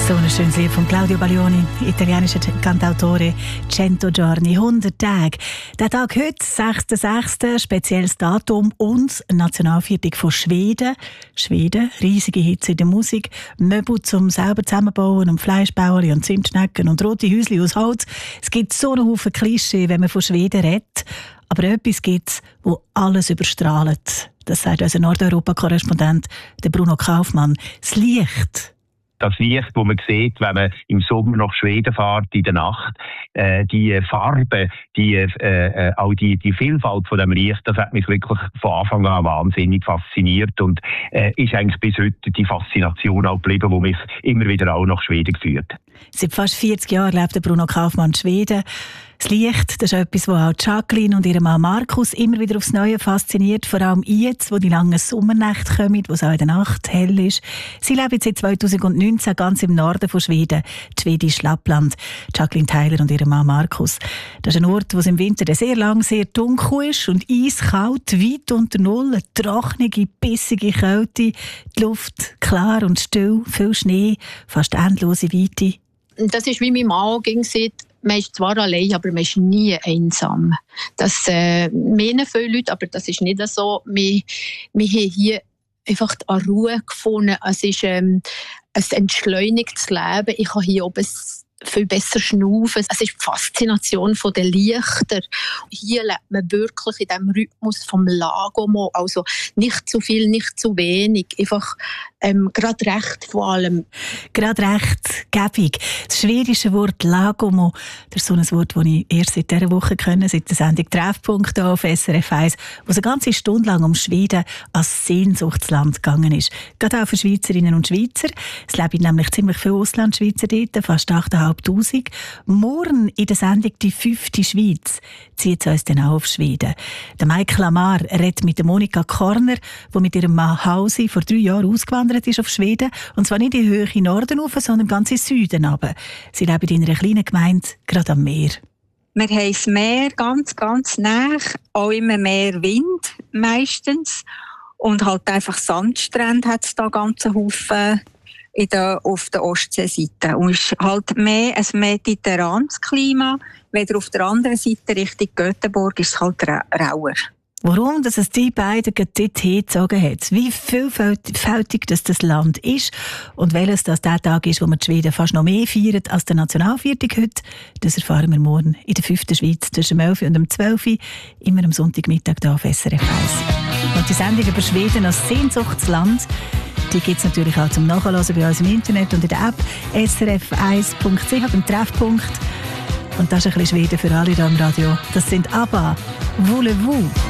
So ein schönes Lied von Claudio Baglioni, italienischer Cantautore, 100 Giorni, 100 Tage. Der Tag heute, 6.6., spezielles Datum und Nationalviertag von Schweden. Schweden, riesige Hitze in der Musik, Möbel zum selber zusammenbauen und Fleischbauern und Zimtschnecken und rote Häuschen aus Holz. Es gibt so einen Haufen Klischee, wenn man von Schweden redet. Aber etwas gibt es, das alles überstrahlt. Das sagt unser Nordeuropa-Korrespondent Bruno Kaufmann. Das Licht. Das Licht, das man sieht, wenn man im Sommer nach Schweden fährt, in der Nacht, die Farbe, auch die Vielfalt von dem Licht, das hat mich wirklich von Anfang an wahnsinnig fasziniert und ist eigentlich bis heute die Faszination auch geblieben, die mich immer wieder auch nach Schweden geführt. Seit fast 40 Jahren lebt Bruno Kaufmann in Schweden. Das Licht, das ist etwas, das auch Jacqueline und ihr Mann Markus immer wieder aufs Neue fasziniert, vor allem jetzt, wo die langen Sommernächte kommen, wo es auch in der Nacht hell ist. Sie leben seit 2019 ganz im Norden von Schweden, Schwedisch Lappland. Jacqueline Tyler und ihr Mann Markus. Das ist ein Ort, wo es im Winter sehr lang sehr dunkel ist und eiskalt, weit unter Null, eine trockene, bissige Kälte, die Luft klar und still, viel Schnee, fast endlose Weite. Das ist wie mein Mann sagt, man ist zwar allein, aber man ist nie einsam. Das meinen viele Leute, aber das ist nicht so. Wir haben hier einfach die Ruhe gefunden. Es ist ein entschleunigtes Leben. Ich kann hier oben viel besser schnaufen. Es ist die Faszination der Lichter. Hier lebt man wirklich in diesem Rhythmus vom Lagomo. Also nicht zu viel, nicht zu wenig. Einfach gerade recht vor allem. Gerade recht, gäbig. Das schwedische Wort Lagomo, das ist so ein Wort, das ich erst seit dieser Woche kenne, seit der Sendung Treffpunkt auf SRF 1, wo es eine ganze Stunde lang um Schweden als Sehnsuchtsland gegangen ist. Gerade auch für Schweizerinnen und Schweizer. Es leben nämlich ziemlich viele Auslandschweizer dort, fast 8'500. Morgen in der Sendung «Die 5. Schweiz» zieht es uns dann auch auf Schweden. Der Mike Lamar redet mit der Monika Korner, die mit ihrem Mann Hausi vor 3 Jahren ausgewandert ist auf Schweden. Und zwar nicht in Höhe Norden rauf, sondern ganz in Süden runter. Sie leben in einer kleinen Gemeinde, gerade am Meer. Wir haben das Meer ganz, ganz nah, auch immer mehr Wind meistens. Und halt einfach Sandstrände hat es da ganzen Haufen auf der Ostseeseite. Und es ist halt mehr ein mediterranes Klima. Weder auf der anderen Seite Richtung Göteborg ist es halt rauer. Warum dass es die beiden dort hingezogen hat, wie vielfältig das Land ist und welches das der Tag ist, wo wir die Schweden fast noch mehr feiern als der Nationalviertag heute, das erfahren wir morgen in der 5. Schweiz zwischen 11 und 12 immer am Sonntagmittag hier auf SRF 1. Und die Sendung über Schweden als Sehnsuchtsland, die gibt es natürlich auch zum Nachhören bei uns im Internet und in der App srf1.ch beim Treffpunkt. Und das ist ein bisschen Schweden für alle hier im Radio. Das sind ABBA, Voulez-vous.